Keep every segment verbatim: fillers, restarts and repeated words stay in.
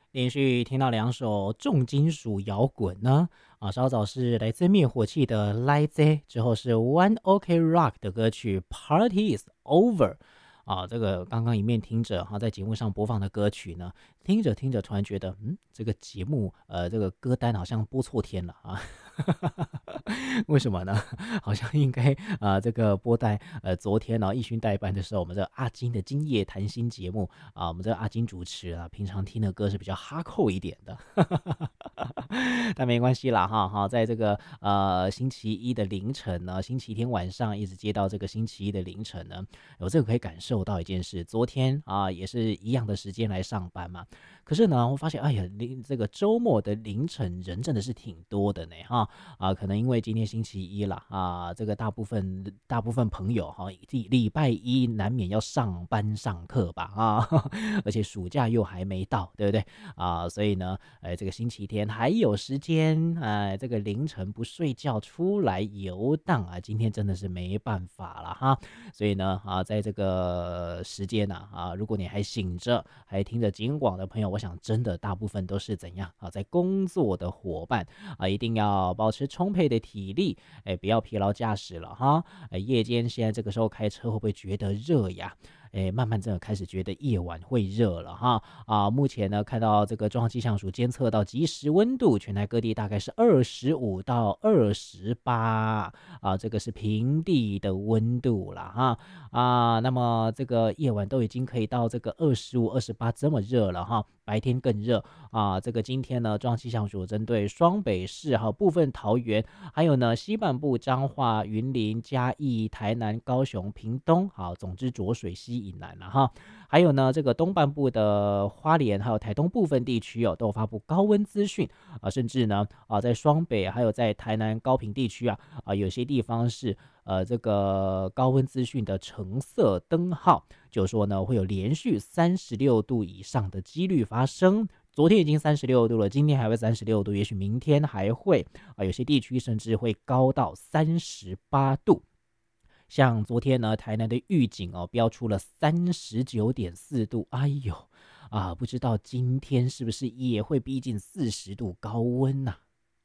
连续听到两首重金属摇滚呢，啊，稍早是来自灭火器的《Light Z》，之后是 One OK Rock 的歌曲《Party Is Over》。啊，这个刚刚一面听着哈，在节目上播放的歌曲呢，听着听着，突然觉得，嗯，这个节目呃，这个歌单好像播错天了啊。为什么呢？好像应该啊、呃，这个播在呃昨天呢、哦，一勋代班的时候，我们这个阿金的今夜谈心节目啊，我们这个阿金主持啊，平常听的歌是比较哈扣一点的。但没关系啦，哈哈，在这个呃星期一的凌晨呢，星期天晚上一直接到这个星期一的凌晨呢，我这个可以感受到一件事，昨天啊也是一样的时间来上班嘛，可是呢，我发现哎呀，这个周末的凌晨人真的是挺多的呢，哈啊，可能因为今天星期一啦，啊，这个大部分大部分朋友哈，礼礼拜一难免要上班上课吧，啊，而且暑假又还没到，对不对啊？所以呢，哎，这个星期天还有时间，哎，这个凌晨不睡觉出来游荡啊，今天真的是没办法了哈。所以呢，啊，在这个时间呢，啊，如果你还醒着，还听着警广的朋友，我想真的大部分都是怎样啊，在工作的伙伴啊，一定要保持充沛的体力，哎，不要疲劳驾驶了哈。哎，夜间现在这个时候开车会不会觉得热呀？哎，慢慢真的开始觉得夜晚会热了哈啊！目前呢，看到这个中央气象署监测到即时温度，全台各地大概是二十五到二十八啊，这个是平地的温度了哈啊。那么这个夜晚都已经可以到这个二十五、二十八这么热了哈，白天更热啊。这个今天呢，中央气象署针对双北市还有部分桃园，还有呢西半部彰化、云林、嘉义、台南、高雄、屏东，好，总之浊水溪以南了哈。还有呢，这个东半部的花莲还有台东部分地区哦，都有发布高温资讯啊，甚至呢啊，在双北还有在台南高屏地区啊啊，有些地方是呃这个高温资讯的橙色灯号，就说呢会有连续三十六度以上的几率发生。昨天已经三十六度了，今天还会三十六度，也许明天还会啊，有些地区甚至会高到三十八度。像昨天呢，台南的预警哦，标出了三十九点四度，哎呦啊，不知道今天是不是也会逼近四十度高温呐、啊？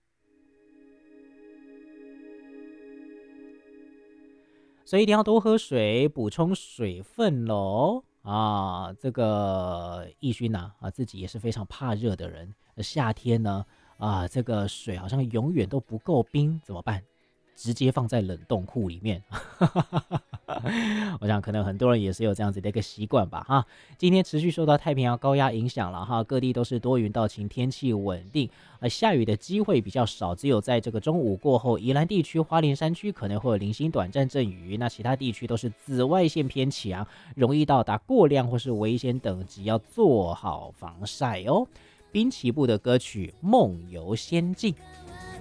所以一定要多喝水，补充水分喽。啊，这个义勋呐，啊，自己也是非常怕热的人。夏天呢，啊，这个水好像永远都不够冰，怎么办？直接放在冷冻库里面。我想可能很多人也是有这样子的一个习惯吧哈。今天持续受到太平洋高压影响了哈，各地都是多云到晴，天气稳定，呃，下雨的机会比较少，只有在这个中午过后，宜兰地区、花莲山区可能会有零星短暂阵雨，那其他地区都是紫外线偏强，容易到达过量或是危险等级，要做好防晒哦。滨崎步的歌曲《梦游仙境》。